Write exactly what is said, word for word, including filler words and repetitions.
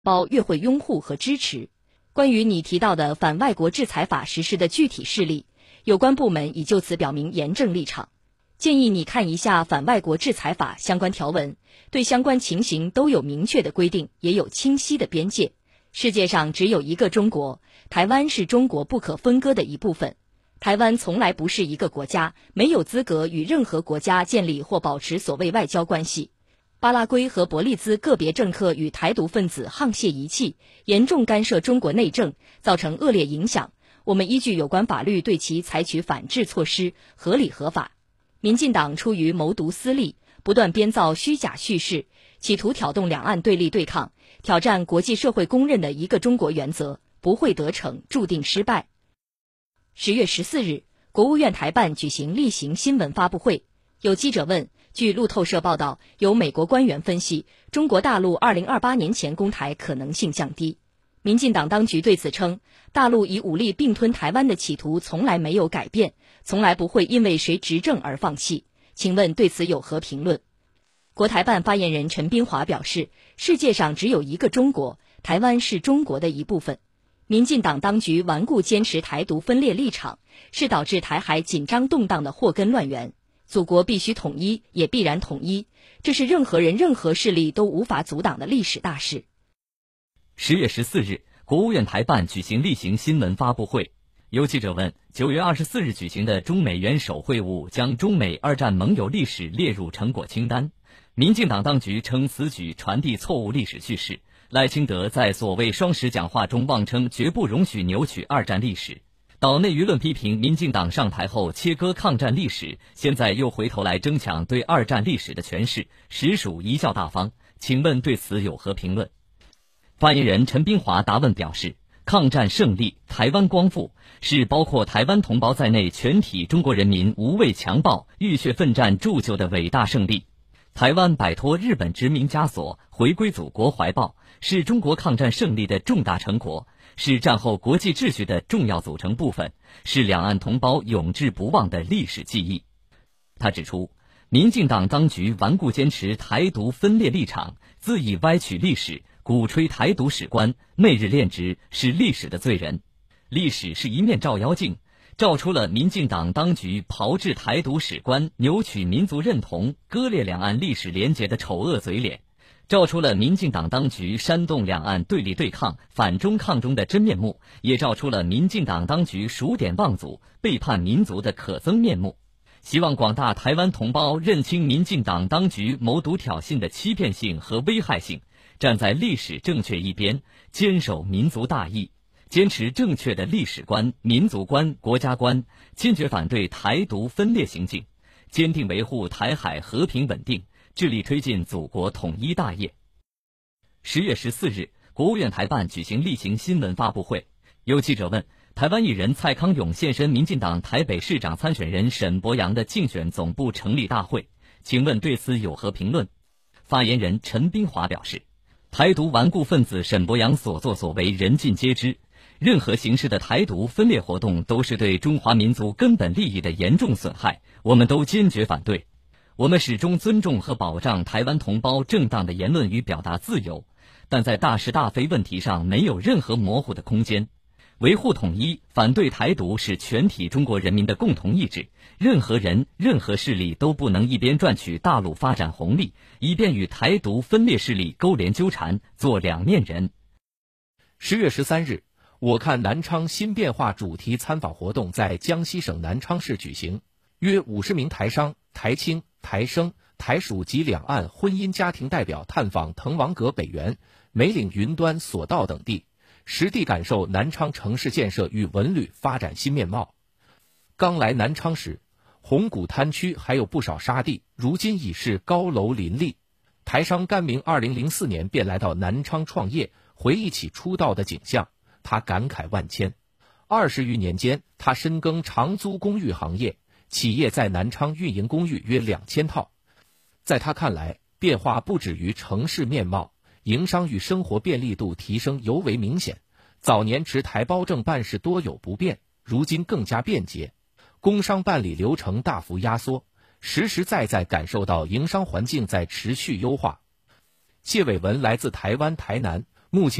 包越会拥护和支持。关于你提到的反外国制裁法实施的具体事例，有关部门已就此表明严正立场。建议你看一下反外国制裁法相关条文，对相关情形都有明确的规定，也有清晰的边界。世界上只有一个中国，台湾是中国不可分割的一部分。台湾从来不是一个国家，没有资格与任何国家建立或保持所谓外交关系。巴拉圭和伯利兹个别政客与台独分子沆瀣一气，严重干涉中国内政，造成恶劣影响。我们依据有关法律对其采取反制措施，合理合法。民进党出于谋独私利，不断编造虚假叙事，企图挑动两岸对立对抗，挑战国际社会公认的一个中国原则，不会得逞，注定失败。十月十四日，国务院台办举行例行新闻发布会。有记者问，据路透社报道，有美国官员分析，中国大陆二零二八年前攻台可能性降低。民进党当局对此称，大陆以武力并吞台湾的企图从来没有改变，从来不会因为谁执政而放弃。请问对此有何评论？国台办发言人陈斌华表示，世界上只有一个中国，台湾是中国的一部分。民进党当局顽固坚持台独分裂立场，是导致台海紧张动荡的祸根乱源。祖国必须统一，也必然统一，这是任何人任何势力都无法阻挡的历史大事。 十月十四日，国务院台办举行例行新闻发布会。有记者问，九月二十四日举行的中美元首会晤将中美二战盟友历史列入成果清单。民进党当局称此举传递错误历史叙事。赖清德在所谓双十讲话中妄称绝不容许扭曲二战历史。岛内舆论批评民进党上台后切割抗战历史，现在又回头来争抢对二战历史的诠释，实属贻笑大方。请问对此有何评论？发言人陈斌华答问表示，抗战胜利，台湾光复，是包括台湾同胞在内全体中国人民无畏强暴、浴血奋战铸就的伟大胜利。台湾摆脱日本殖民枷锁，回归祖国怀抱，是中国抗战胜利的重大成果，是战后国际秩序的重要组成部分，是两岸同胞永志不忘的历史记忆。他指出，民进党当局顽固坚持台独分裂立场，恣意歪曲历史，鼓吹台独史观，媚日恋殖，是历史的罪人。历史是一面照妖镜，照出了民进党当局炮制台独史观，扭曲民族认同，割裂两岸历史联结的丑恶嘴脸，照出了民进党当局煽动两岸对立对抗、反中抗中的真面目，也照出了民进党当局数典忘祖、背叛民族的可憎面目。希望广大台湾同胞认清民进党当局谋独挑衅的欺骗性和危害性，站在历史正确一边，坚守民族大义，坚持正确的历史观、民族观、国家观，坚决反对台独分裂行径，坚定维护台海和平稳定，致力推进祖国统一大业。十月十四日，国务院台办举行例行新闻发布会。有记者问，台湾艺人蔡康永现身民进党台北市长参选人沈伯洋的竞选总部成立大会，请问对此有何评论？发言人陈斌华表示，台独顽固分子沈伯洋所作所为人尽皆知，任何形式的台独分裂活动都是对中华民族根本利益的严重损害，我们都坚决反对。我们始终尊重和保障台湾同胞正当的言论与表达自由，但在大是大非问题上没有任何模糊的空间。维护统一、反对台独是全体中国人民的共同意志，任何人、任何势力都不能一边赚取大陆发展红利，一边与台独分裂势力勾连纠缠，做两面人。 十月十三日，我看南昌新变化主题参访活动在江西省南昌市举行，约五十名台商、台青、台生、台属及两岸婚姻家庭代表探访滕王阁北园、梅岭云端索道等地，实地感受南昌城市建设与文旅发展新面貌。刚来南昌时，红谷滩区还有不少沙地，如今已是高楼林立。台商甘明二零零四年便来到南昌创业，回忆起出道的景象，他感慨万千。二十余年间，他深耕长租公寓行业，企业在南昌运营公寓约两千套。在他看来，变化不止于城市面貌，营商与生活便利度提升尤为明显。早年持台胞证办事多有不便，如今更加便捷，工商办理流程大幅压缩，实实在在感受到营商环境在持续优化。谢伟文来自台湾台南， 目前